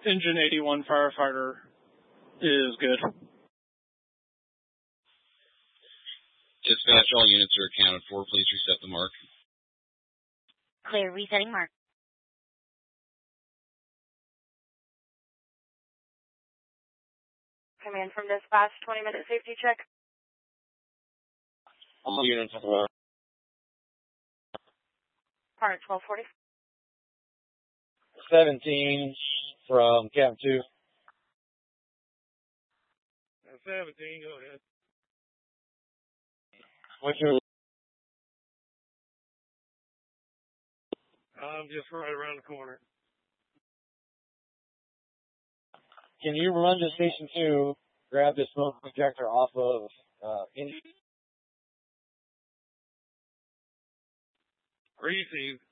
Engine 81 firefighter is good. Dispatch, all units are accounted for. Please reset the mark. Clear, resetting mark. Command from dispatch, 20-minute safety check. All units are Part 1240. 17 from Cap 2. 17, go ahead. What's your... I'm just right around the corner. Can you run to Station 2, grab the smoke projector off of engine? Reese,